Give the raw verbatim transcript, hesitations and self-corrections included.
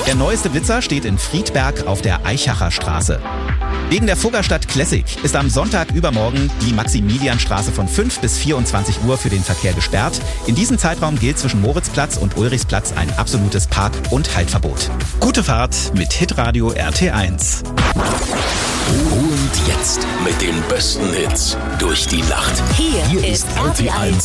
Der neueste Blitzer steht in Friedberg auf der Eichacher Straße. Wegen der Fuggerstadt Classic ist am Sonntag übermorgen die Maximilianstraße von fünf bis vierundzwanzig Uhr für den Verkehr gesperrt. In diesem Zeitraum gilt zwischen Moritzplatz und Ulrichsplatz ein absolutes Park- und Haltverbot. Gute Fahrt mit Hitradio R T eins. Und jetzt mit den besten Hits durch die Nacht. Hier, Hier ist R T eins.